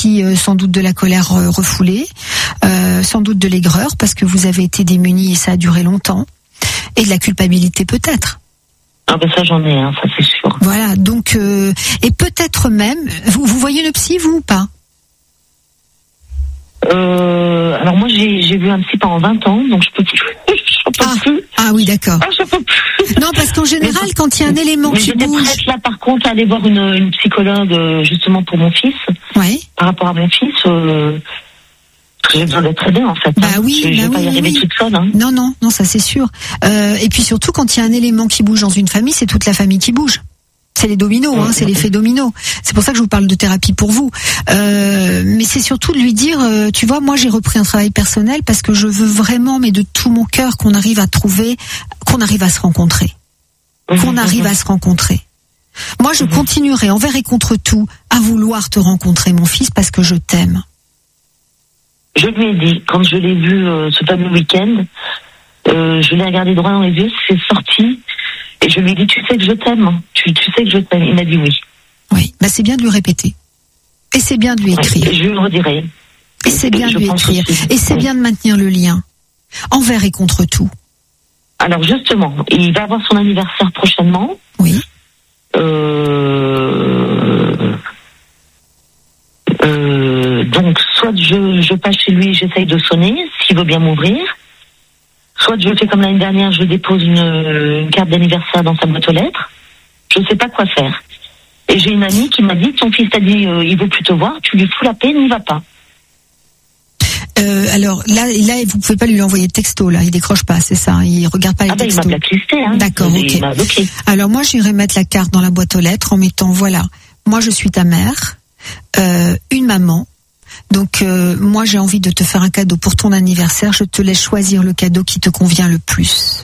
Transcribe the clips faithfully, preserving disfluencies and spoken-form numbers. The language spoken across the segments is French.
aussi euh, sans doute de la colère euh, refoulée, euh, sans doute de l'aigreur parce que vous avez été démunis et ça a duré longtemps, et de la culpabilité peut-être. Ah ben ça j'en ai, hein, ça c'est sûr. Voilà, donc euh, et peut-être même, vous, vous voyez le psy vous ou pas? Euh, alors moi j'ai, j'ai vu un psy pendant vingt ans, donc je peux plus. je peux ah, plus. ah oui d'accord. Ah, je peux plus. Non parce qu'en général mais, quand il y a un élément mais qui j'étais bouge. prête là par contre à aller voir une, une psychologue justement pour mon fils. Oui. Par rapport à mon fils. Euh, J'ai besoin d'être aidée en fait. Bah hein. oui, je, bah je vais oui, pas y arriver oui. toute seule. Hein. Non, non, non, ça c'est sûr. Euh, et puis surtout, quand il y a un élément qui bouge dans une famille, c'est toute la famille qui bouge. C'est les dominos, hein, c'est l'effet domino. C'est pour ça que je vous parle de thérapie pour vous. Euh, mais c'est surtout de lui dire, euh, tu vois, moi j'ai repris un travail personnel parce que je veux vraiment, mais de tout mon cœur, qu'on arrive à trouver, qu'on arrive à se rencontrer, qu'on arrive à se rencontrer. Moi, je continuerai envers et contre tout à vouloir te rencontrer, mon fils, parce que je t'aime. Je lui ai dit, quand je l'ai vu euh, ce fameux week-end, euh, je l'ai regardé droit dans les yeux, c'est sorti, et je lui ai dit, tu sais que je t'aime, tu, tu sais que je t'aime. Il m'a dit oui. Oui, bah c'est bien de lui répéter. Et c'est bien de lui écrire. Ouais, je lui redirai. Et c'est bien je de lui écrire. Aussi. Et c'est oui. bien de maintenir le lien, envers et contre tout. Alors justement, il va avoir son anniversaire prochainement. Oui. Euh... Euh, donc, soit je, je passe chez lui, j'essaye de sonner, s'il veut bien m'ouvrir. Soit je fais comme l'année dernière, je dépose une, une carte d'anniversaire dans sa boîte aux lettres. Je ne sais pas quoi faire. Et j'ai une amie qui m'a dit, ton fils t'a dit, euh, il veut plus te voir, tu lui fous la paix, n'y va pas. Euh, alors là, là, vous pouvez pas lui envoyer de texto, là, il décroche pas, c'est ça, il regarde pas les ah ben, textos. Il m'a blacklisté, hein. D'accord, il, ok. Il m'a bloqué. Alors moi, j'irai mettre la carte dans la boîte aux lettres en mettant, voilà, moi je suis ta mère, euh, une maman. Donc euh, moi j'ai envie de te faire un cadeau pour ton anniversaire, je te laisse choisir le cadeau qui te convient le plus.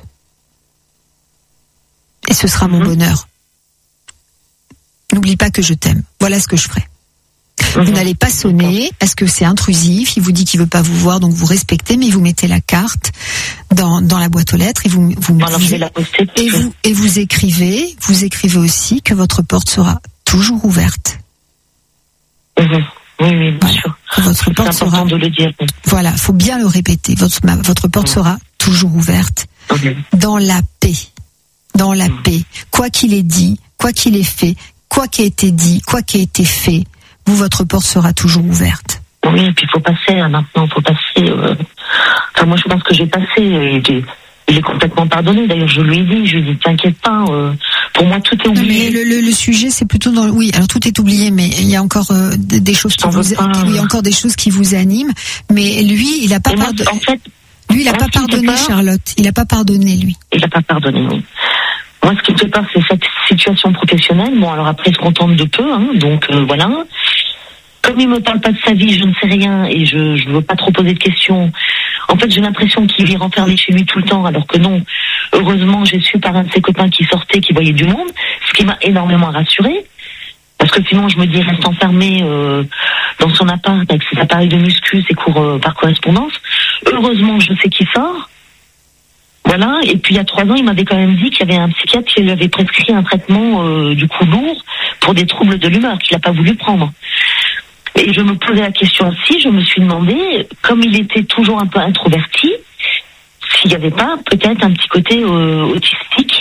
Et ce sera mon mmh. bonheur. N'oublie pas que je t'aime. Voilà ce que je ferai. Mmh. Vous n'allez pas sonner parce que c'est intrusif, il vous dit qu'il veut pas vous voir, donc vous respectez, mais vous mettez la carte dans, dans la boîte aux lettres et vous, vous, Alors, vous, je vais la poster, et vous, et vous écrivez, vous écrivez aussi que votre porte sera toujours ouverte. Mmh. Oui, oui, bien voilà. sûr. Votre porte c'est important sera... de le dire. Voilà, faut bien le répéter. Votre, ma, votre porte mmh. sera toujours ouverte. Mmh. Dans la paix. Dans la mmh. paix. Quoi qu'il ait dit, quoi qu'il ait fait, quoi qu'il ait été dit, quoi qu'il ait été fait, vous, votre porte sera toujours ouverte. Oui, et puis il faut passer, hein, maintenant, il faut passer. Euh... Enfin, moi, je pense que j'ai passé. Et j'ai... Il est complètement pardonné. D'ailleurs, je lui ai dit, je lui ai dit, t'inquiète pas. Euh, pour moi, tout est oublié. Non, mais le, le, le sujet, c'est plutôt dans. Oui, alors tout est oublié, mais il y a encore euh, des, des choses qui vous. Pas, il y a encore des choses qui vous animent. Mais lui, il a pas pardonné. En fait, lui, il a pas pardonné, Charlotte. Il a pas pardonné, lui. Il a pas pardonné, oui. Moi, ce qui me fait peur, c'est cette situation professionnelle. Bon, alors après, il se contente de peu, hein, donc euh, voilà. Comme il me parle pas de sa vie, je ne sais rien et je je veux pas trop poser de questions. En fait, j'ai l'impression qu'il vit renfermé chez lui tout le temps, alors que non. Heureusement, j'ai su par un de ses copains qui sortait, qui voyait du monde, ce qui m'a énormément rassurée. Parce que sinon, je me dis, il reste enfermé euh, dans son appart avec ses appareils de muscu, ses cours euh, par correspondance. Heureusement, je sais qu'il sort. Voilà. Et puis, il y a trois ans, il m'avait quand même dit qu'il y avait un psychiatre qui lui avait prescrit un traitement euh, du coup lourd pour des troubles de l'humeur qu'il n'a pas voulu prendre. Et je me posais la question aussi, je me suis demandé, comme il était toujours un peu introverti, s'il n'y avait pas peut-être un petit côté euh, autistique.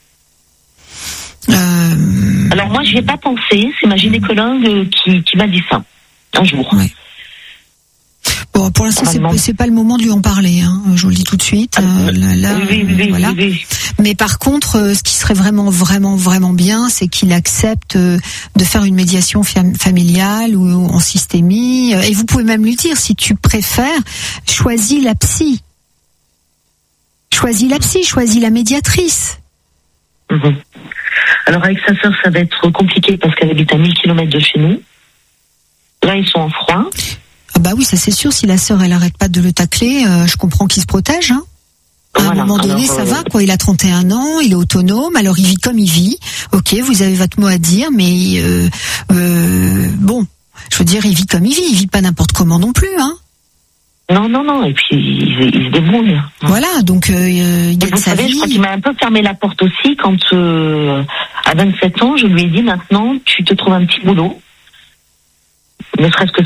Euh... Alors moi, j'y ai pas pensé, c'est ma gynécologue qui, qui m'a dit ça, un jour. Ouais. Bon, pour l'instant, c'est, c'est pas le moment de lui en parler, hein. Je vous le dis tout de suite. Euh, là, là, oui, oui, oui, voilà. oui, oui. Mais par contre, euh, ce qui serait vraiment, vraiment, vraiment bien, c'est qu'il accepte euh, de faire une médiation fam- familiale ou en systémie. Et vous pouvez même lui dire, si tu préfères, choisis la psy. Choisis la psy, choisis la médiatrice. Mmh. Alors avec sa sœur, ça va être compliqué parce qu'elle habite à mille kilomètres de chez nous. Là, ils sont en froid. Ah bah oui, ça c'est sûr, si la sœur elle arrête pas de le tacler, euh, je comprends qu'il se protège, hein. À voilà, un moment donné, alors, ça euh... va, quoi. Il a trente et un ans, il est autonome, alors il vit comme il vit. Ok, vous avez votre mot à dire, mais euh, euh, bon, je veux dire, il vit comme il vit, il vit pas n'importe comment non plus, hein. Non, non, non, et puis il, il se débrouille. Voilà, donc euh, il gagne sa savez, vie. Je crois qu'il m'a un peu fermé la porte aussi quand, euh, à vingt-sept ans, je lui ai dit maintenant, tu te trouves un petit boulot, ne serait-ce que